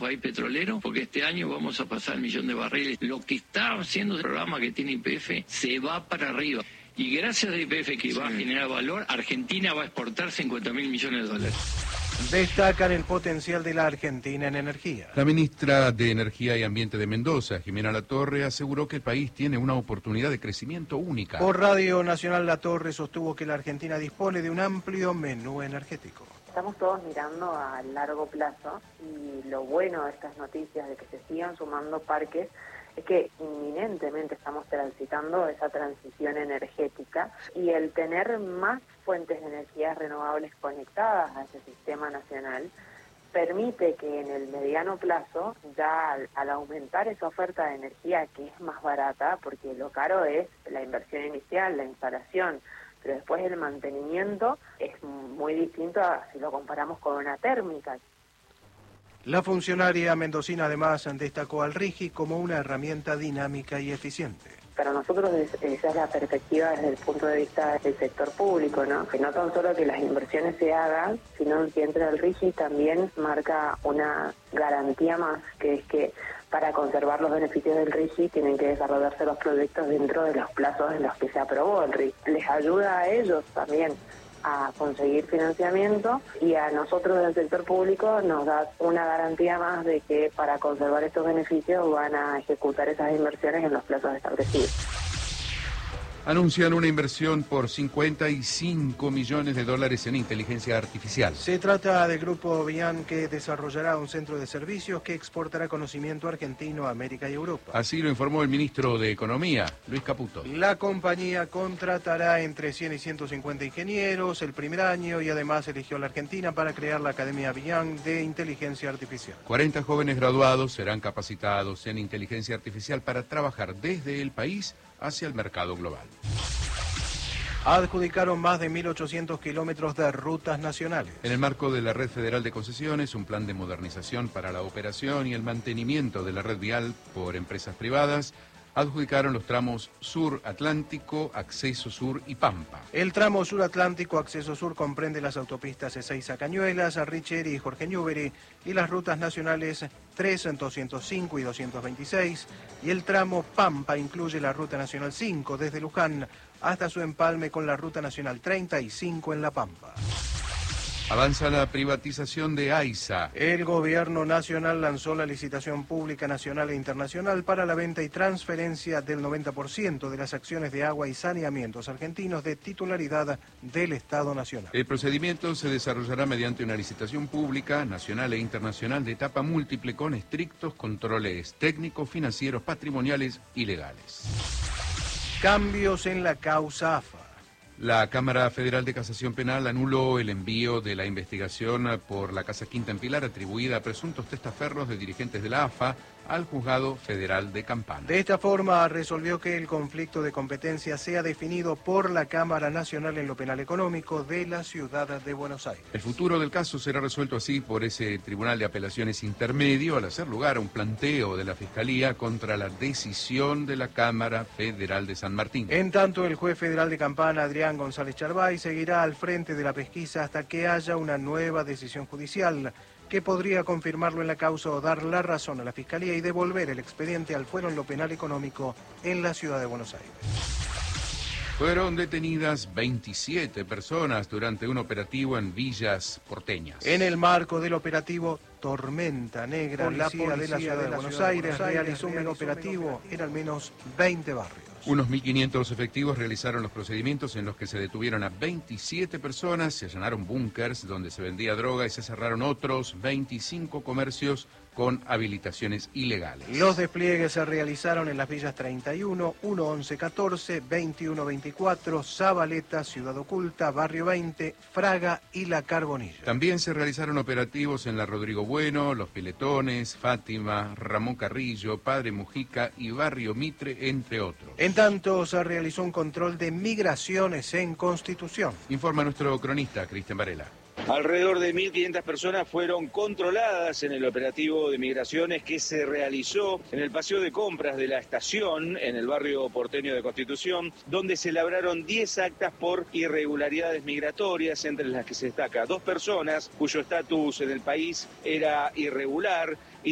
país petrolero, porque este año vamos a pasar el 1.000.000 de barriles. Lo que está haciendo el programa que tiene YPF se va para arriba. Y gracias a YPF que va a generar valor, Argentina va a exportar 50.000 millones de dólares. Destacan el potencial de la Argentina en energía. La ministra de Energía y Ambiente de Mendoza, Jimena Latorre, aseguró que el país tiene una oportunidad de crecimiento única. Por Radio Nacional, Latorre sostuvo que la Argentina dispone de un amplio menú energético. Estamos todos mirando a largo plazo y lo bueno de estas noticias de que se sigan sumando parques es que inminentemente estamos transitando esa transición energética y el tener más fuentes de energías renovables conectadas a ese sistema nacional permite que en el mediano plazo, ya al aumentar esa oferta de energía que es más barata, porque lo caro es la inversión inicial, la instalación, pero después el mantenimiento es muy distinto a si lo comparamos con una térmica. La funcionaria mendocina además destacó al RIGI como una herramienta dinámica y eficiente. Para nosotros esa es la perspectiva desde el punto de vista del sector público, ¿no? Que no tan solo que las inversiones se hagan, sino que entre el RIGI también marca una garantía más, que es que para conservar los beneficios del RIGI tienen que desarrollarse los proyectos dentro de los plazos en los que se aprobó el RIGI. Les ayuda a ellos también a conseguir financiamiento y a nosotros del sector público nos da una garantía más de que para conservar estos beneficios van a ejecutar esas inversiones en los plazos establecidos. Anuncian una inversión por 55 millones de dólares en inteligencia artificial. Se trata del grupo Bian, que desarrollará un centro de servicios que exportará conocimiento argentino a América y Europa. Así lo informó el ministro de Economía, Luis Caputo. La compañía contratará entre 100 y 150 ingenieros el primer año y además eligió a la Argentina para crear la Academia Bian de Inteligencia Artificial. 40 jóvenes graduados serán capacitados en inteligencia artificial para trabajar desde el país hacia el mercado global. Adjudicaron más de 1.800 kilómetros de rutas nacionales. En el marco de la Red Federal de Concesiones, un plan de modernización para la operación y el mantenimiento de la red vial por empresas privadas, adjudicaron los tramos Sur Atlántico, Acceso Sur y Pampa. El tramo Sur Atlántico, Acceso Sur, comprende las autopistas Ezeiza Cañuelas, Richeri y Jorge Newbery y las rutas nacionales 3, 205 y 226, y el tramo Pampa incluye la ruta nacional 5 desde Luján hasta su empalme con la ruta nacional 35 en La Pampa. Avanza la privatización de AISA. El gobierno nacional lanzó la licitación pública nacional e internacional para la venta y transferencia del 90% de las acciones de agua y saneamientos argentinos de titularidad del Estado Nacional. El procedimiento se desarrollará mediante una licitación pública nacional e internacional de etapa múltiple con estrictos controles técnicos, financieros, patrimoniales y legales. Cambios en la causa AFA. La Cámara Federal de Casación Penal anuló el envío de la investigación por la Casa Quinta en Pilar atribuida a presuntos testaferros de dirigentes de la AFA al Juzgado Federal de Campana. De esta forma resolvió que el conflicto de competencia sea definido por la Cámara Nacional en lo Penal Económico de la Ciudad de Buenos Aires. El futuro del caso será resuelto así por ese Tribunal de Apelaciones intermedio al hacer lugar a un planteo de la Fiscalía contra la decisión de la Cámara Federal de San Martín. En tanto, el juez federal de Campana, Adrián González Charbay, seguirá al frente de la pesquisa hasta que haya una nueva decisión judicial que podría confirmarlo en la causa o dar la razón a la Fiscalía y devolver el expediente al fuero en lo penal económico en la Ciudad de Buenos Aires. Fueron detenidas 27 personas durante un operativo en villas porteñas. En el marco del operativo Tormenta Negra, la policía de la Ciudad de Buenos Aires realizó un operativo en al menos 20 barrios. Unos 1.500 efectivos realizaron los procedimientos en los que se detuvieron a 27 personas, se allanaron búnkers donde se vendía droga y se cerraron otros 25 comercios con habilitaciones ilegales. Los despliegues se realizaron en las villas 31, 1-11-14, 21-24, Zabaleta, Ciudad Oculta, Barrio 20, Fraga y La Carbonilla. También se realizaron operativos en la Rodrigo Bueno, Los Piletones, Fátima, Ramón Carrillo, Padre Mujica y Barrio Mitre, entre otros. En tanto, se realizó un control de migraciones en Constitución. Informa nuestro cronista, Cristian Varela. Alrededor de 1.500 personas fueron controladas en el operativo de migraciones que se realizó en el paseo de compras de la estación, en el barrio porteño de Constitución, donde se labraron 10 actas por irregularidades migratorias, entre las que se destaca 2 personas cuyo estatus en el país era irregular y